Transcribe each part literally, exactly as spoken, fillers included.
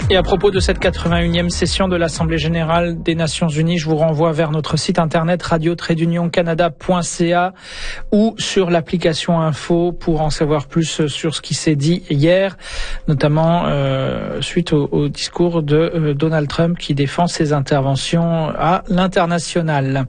Et à propos de cette quatre-vingt-unième session de l'Assemblée générale des Nations unies, je vous renvoie vers notre site internet radio tiret union canada point c a ou sur l'application Info pour en savoir plus sur ce qui s'est dit hier, notamment euh, suite au, au discours de euh, Donald Trump qui défend ses interventions à l'international.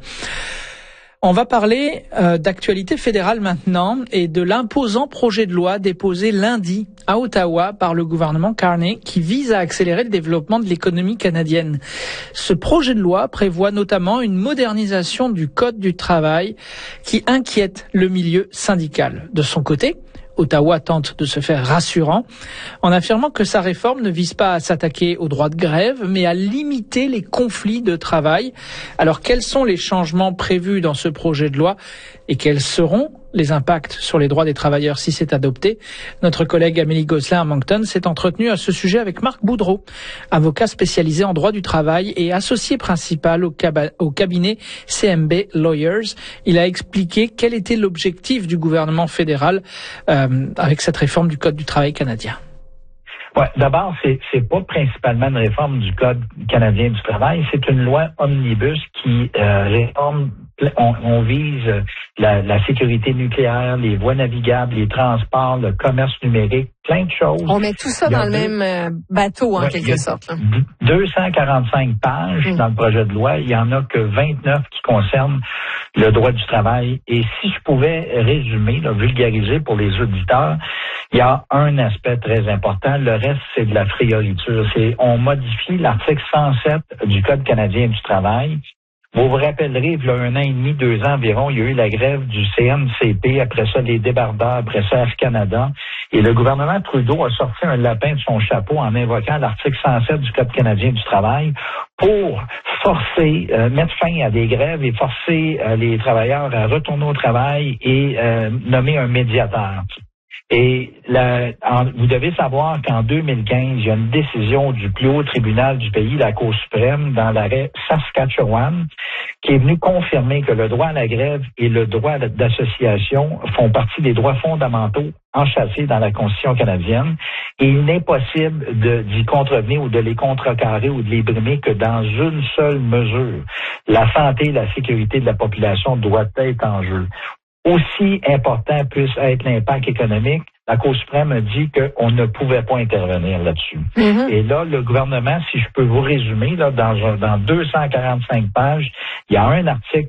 On va parler euh, d'actualité fédérale maintenant et de l'imposant projet de loi déposé lundi à Ottawa par le gouvernement Carney qui vise à accélérer le développement de l'économie canadienne. Ce projet de loi prévoit notamment une modernisation du Code du travail qui inquiète le milieu syndical. De son côté, Ottawa tente de se faire rassurant en affirmant que sa réforme ne vise pas à s'attaquer aux droits de grève, mais à limiter les conflits de travail. Alors, quels sont les changements prévus dans ce projet de loi et quels seront les impacts sur les droits des travailleurs si c'est adopté? Notre collègue Amélie Gosselin à Moncton s'est entretenue à ce sujet avec Marc Boudreau, avocat spécialisé en droit du travail et associé principal au, cab- au cabinet C M B Lawyers. Il a expliqué quel était l'objectif du gouvernement fédéral euh, avec cette réforme du Code du travail canadien. Ouais, d'abord, c'est c'est pas principalement une réforme du Code canadien du travail, c'est une loi omnibus qui euh, réforme, on, on vise la, la sécurité nucléaire, les voies navigables, les transports, le commerce numérique, plein de choses. On met tout ça dans le deux, même bateau, en ouais, quelque sorte. Là. deux cent quarante-cinq pages mmh. dans le projet de loi, il y en a que vingt-neuf qui concernent le droit du travail. Et si je pouvais résumer, là, vulgariser pour les auditeurs, il y a un aspect très important. Le reste, c'est de la frioriture. C'est, on modifie l'article cent sept du Code canadien du travail. Vous vous rappellerez, il y a un an et demi, deux ans environ, il y a eu la grève du C N C P, après ça les débardeurs, après ça Air Canada. Et le gouvernement Trudeau a sorti un lapin de son chapeau en invoquant l'article cent sept du Code canadien du travail pour forcer, euh, mettre fin à des grèves et forcer euh, les travailleurs à retourner au travail et euh, nommer un médiateur. Et la, en, vous devez savoir qu'en deux mille quinze, il y a une décision du plus haut tribunal du pays, la Cour suprême, dans l'arrêt Saskatchewan, qui est venue confirmer que le droit à la grève et le droit d'association font partie des droits fondamentaux enchâssés dans la Constitution canadienne. Et il n'est possible de, d'y contrevenir ou de les contrecarrer ou de les brimer que dans une seule mesure. La santé et la sécurité de la population doivent être en jeu. Aussi important puisse être l'impact économique, la Cour suprême a dit qu'on ne pouvait pas intervenir là-dessus. Mm-hmm. Et là, le gouvernement, si je peux vous résumer, là, dans, dans deux cent quarante-cinq pages, il y a un article